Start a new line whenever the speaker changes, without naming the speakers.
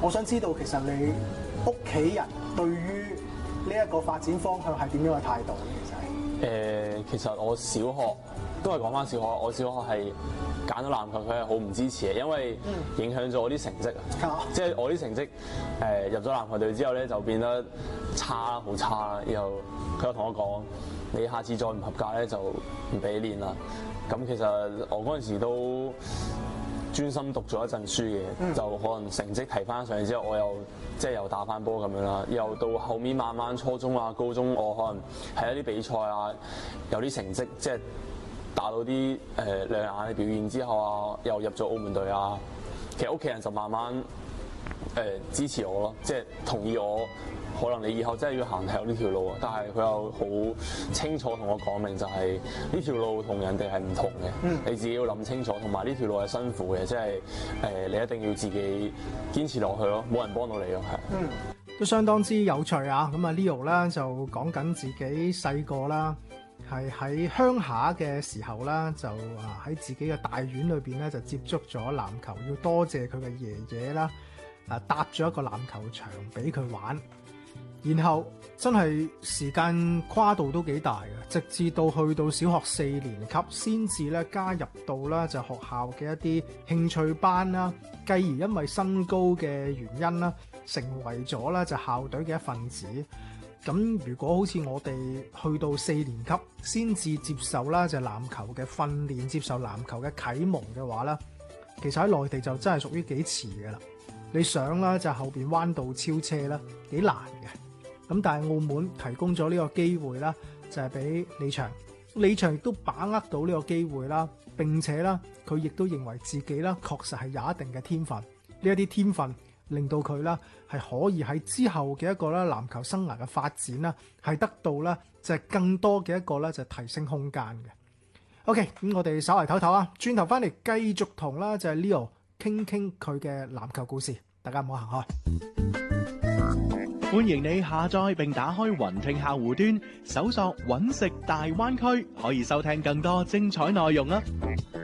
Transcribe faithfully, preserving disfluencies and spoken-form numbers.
我想知道其實你屋企人對於呢一個發展方向係點樣嘅態度咧？其實係
誒，其實我小學都係講翻小學，我小學係揀咗籃球，佢係好唔支持嘅，因為影響咗我啲成績啊。即係我啲成績誒入咗籃球隊之後咧，就變得差好差啦。然後佢又同我講：你下次再唔合格咧，就唔俾練啦。咁其實我嗰陣時都專心讀咗一陣書嘅，嗯、就可能成績提翻上去之後，我又即係又打翻波咁樣啦。又到後面慢慢初中啊、高中，我可能喺一啲比賽啊，有啲成績即係打到啲誒、呃、亮眼嘅表現之後啊，又入咗澳門隊啊。其實屋企人就慢慢誒、呃、支持我咯，即係同意我。可能你以後真係要行體育呢條路啊，但係佢又好清楚同我講明，就係呢條路同人哋係唔同嘅。嗯、你自己要諗清楚，同埋呢條路係辛苦嘅，即係誒、呃、你一定要自己堅持落去咯，冇人幫到你咯，係。
嗯，都相當之有趣啊！咁啊，Leo 咧就講緊自己細個啦，係喺鄉下嘅時候啦，就啊喺自己嘅大院裏邊咧就接觸咗籃球，要多謝佢嘅爺爺啦，啊搭咗一個籃球場俾佢玩。然後真係時間跨度都幾大嘅，直至到去到小學四年級先至咧加入到啦就學校嘅一啲興趣班啦，繼而因為身高嘅原因啦，成為咗咧就校隊嘅一份子。咁如果好似我哋去到四年級先至接受啦就籃球嘅訓練，接受籃球嘅啟蒙嘅話咧，其實喺內地就真係屬於幾遲嘅啦。你想啦就後邊彎道超車啦，幾難嘅。咁但係澳門提供咗呢個機會啦，就係俾李翔，李翔亦都把握到呢個機會啦，並且啦，佢亦都認為自己啦確實係有一定嘅天分，呢一啲天分令到佢啦係可以喺之後嘅一個咧籃球生涯嘅發展啦，係得到咧就係更多嘅一個咧就係提升空間嘅。OK，咁我哋稍為唞唞啊，轉頭翻嚟繼續同啦就係 Leo 傾傾佢嘅籃球故事，大家唔好行開。
歡迎你下載並打開雲聽客戶端，搜索揾食大灣區，可以收聽更多精彩內容啊！